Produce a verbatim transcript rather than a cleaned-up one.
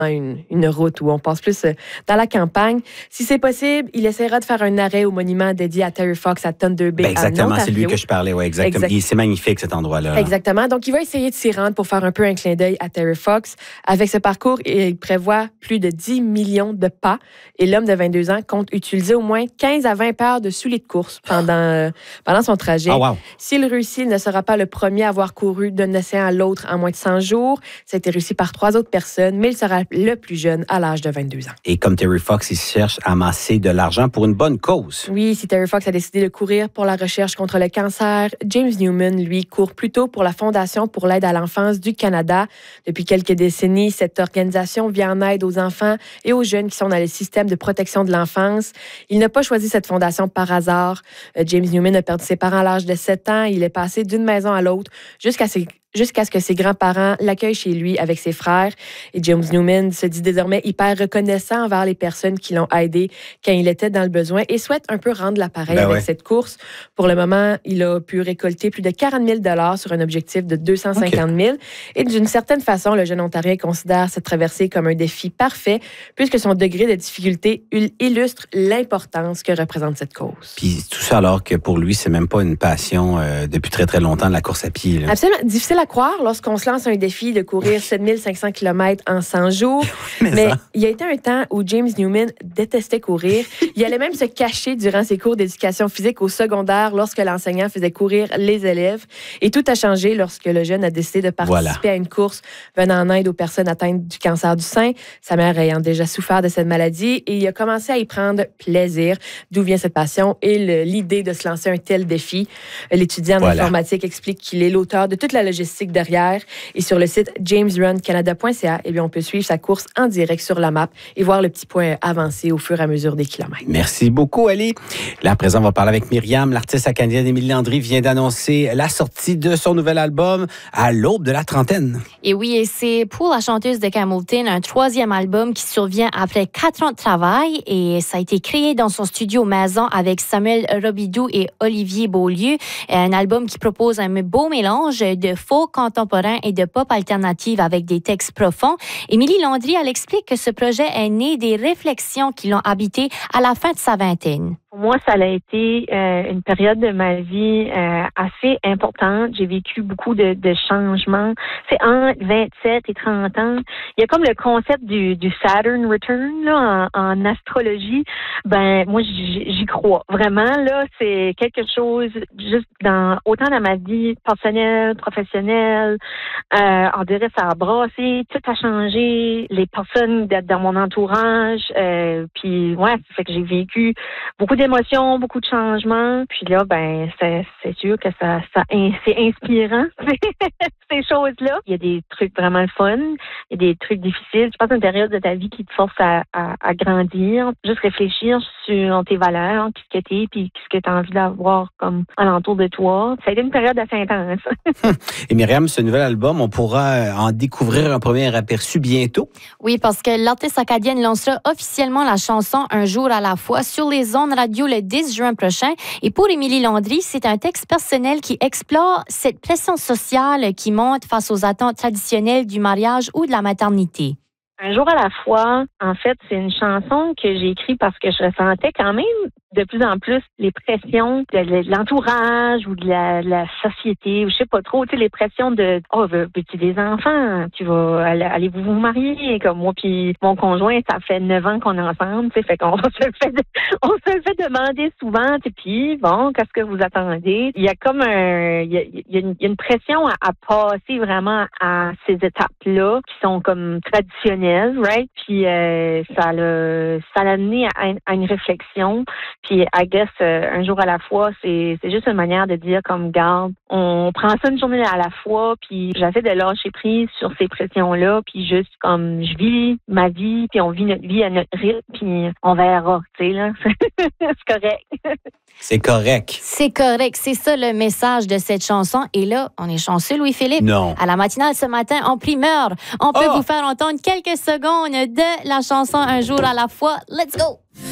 Une, une route où on passe plus dans la campagne. Si c'est possible, il essaiera de faire un arrêt au monument dédié à Terry Fox à Thunder Bay, ben exactement, en Ontario. C'est lui que je parlais, oui, exactement. Exact. C'est magnifique, cet endroit-là. Exactement. Donc, il va essayer de s'y rendre pour faire un peu un clin d'œil à Terry Fox. Avec ce parcours, il prévoit plus de dix millions de pas et l'homme de vingt-deux ans compte utiliser au moins quinze à vingt paires de souliers de course pendant, euh, pendant son trajet. Oh, wow. S'il réussit, il ne sera pas le premier à avoir couru d'un océan à l'autre en moins de cent jours. Ça a été réussi par trois autres personnes, mais il sera le plus jeune à l'âge de vingt-deux ans. Et comme Terry Fox, il cherche à amasser de l'argent pour une bonne cause. Oui, si Terry Fox a décidé de courir pour la recherche contre le cancer, James Newman, lui, court plutôt pour la Fondation pour l'aide à l'enfance du Canada. Depuis quelques décennies, cette organisation vient en aide aux enfants et aux jeunes qui sont dans le système de protection de l'enfance. Il n'a pas choisi cette fondation par hasard. James Newman a perdu ses parents à l'âge de sept ans. Il est passé d'une maison à l'autre jusqu'à ses jusqu'à ce que ses grands-parents l'accueillent chez lui avec ses frères. Et James Newman se dit désormais hyper reconnaissant envers les personnes qui l'ont aidé quand il était dans le besoin et souhaite un peu rendre l'appareil ben avec ouais. cette course. Pour le moment, il a pu récolter plus de quarante mille dollars sur un objectif de deux cent cinquante mille. Okay. Et d'une certaine façon, le jeune Ontarien considère cette traversée comme un défi parfait puisque son degré de difficulté illustre l'importance que représente cette cause. Puis tout ça alors que pour lui, c'est même pas une passion euh, depuis très très longtemps de la course à pied. Là. Absolument. Difficile à croire lorsqu'on se lance un défi de courir sept mille cinq cents kilomètres en cent jours. Mais, Mais il y a été un temps où James Newman détestait courir. Il allait même se cacher durant ses cours d'éducation physique au secondaire lorsque l'enseignant faisait courir les élèves. Et tout a changé lorsque le jeune a décidé de participer voilà. à une course venant en aide aux personnes atteintes du cancer du sein. Sa mère ayant déjà souffert de cette maladie et il a commencé à y prendre plaisir. D'où vient cette passion et le, l'idée de se lancer un tel défi. L'étudiant en voilà. informatique explique qu'il est l'auteur de toute la logistique derrière. Et sur le site james run canada point c a, eh bien, on peut suivre sa course en direct sur la map et voir le petit point avancer au fur et à mesure des kilomètres. Merci beaucoup, Ali. Là, à présent, on va parler avec Myriam. L'artiste acadienne Émilie Landry vient d'annoncer la sortie de son nouvel album à l'aube de la trentaine. Et oui, et c'est pour la chanteuse de Campbellton un troisième album qui survient après quatre ans de travail et ça a été créé dans son studio maison avec Samuel Robidoux et Olivier Beaulieu. Un album qui propose un beau mélange de folk contemporain et de pop alternative avec des textes profonds. Émilie Landry, elle explique que ce projet est né des réflexions qui l'ont habité à la fin de sa vingtaine. Pour moi, ça a été euh, une période de ma vie euh, assez importante. J'ai vécu beaucoup de, de changements. C'est entre vingt-sept et trente ans. Il y a comme le concept du, du Saturn Return là, en, en astrologie. Ben, moi, j'y, j'y crois. Vraiment, là, c'est quelque chose juste dans autant dans ma vie personnelle, professionnelle. Euh, on dirait ça a brassé, tout a changé. Les personnes dans mon entourage. Euh, puis, ouais, ça fait que j'ai vécu beaucoup d'émotions, beaucoup de changements. Puis là, ben, c'est, c'est sûr que ça, ça c'est inspirant, ces choses-là. Il y a des trucs vraiment le fun. Il y a des trucs difficiles. Je pense que c'est une période de ta vie qui te force à, à, à grandir. Juste réfléchir sur tes valeurs, qu'est-ce que t'es, puis qu'est-ce que tu as envie d'avoir comme alentour de toi. Ça a été une période assez intense. Et Myriam, ce nouvel album, on pourra en découvrir un premier aperçu bientôt? Oui, parce que l'artiste acadienne lancera officiellement la chanson Un jour à la fois sur les ondes radio le dix juin prochain. Et pour Émilie Landry, c'est un texte personnel qui explore cette pression sociale qui monte face aux attentes traditionnelles du mariage ou de la maternité. Un jour à la fois, en fait, c'est une chanson que j'ai écrite parce que je ressentais quand même de plus en plus les pressions de l'entourage ou de la, la société, ou je sais pas trop, tu sais, les pressions de « Oh, veux-tu des enfants? Tu vas, allez-vous vous marier? » Comme moi puis mon conjoint, ça fait neuf ans qu'on est ensemble, tu sais, fait qu'on se le fait, on se le fait demander souvent, tu sais, puis bon, qu'est-ce que vous attendez? Il y a comme un, il y a, il y a, une, il y a une pression à, à passer vraiment à ces étapes-là qui sont comme traditionnelles, right? Puis euh, ça l'a, ça l'a amené à, à une réflexion. Puis, I guess, euh, un jour à la fois, c'est, c'est juste une manière de dire comme, garde, on prend ça une journée à la fois, puis j'essaie de lâcher prise sur ces pressions-là, puis juste comme, je vis ma vie, puis on vit notre vie à notre rythme, puis on verra, tu sais, là. C'est correct. C'est correct. C'est correct. C'est ça le message de cette chanson. Et là, on est chanceux, Louis-Philippe. Non. À la matinale ce matin, en primeur, on peut oh! vous faire entendre quelques secondes de la chanson Un jour à la fois. Let's go!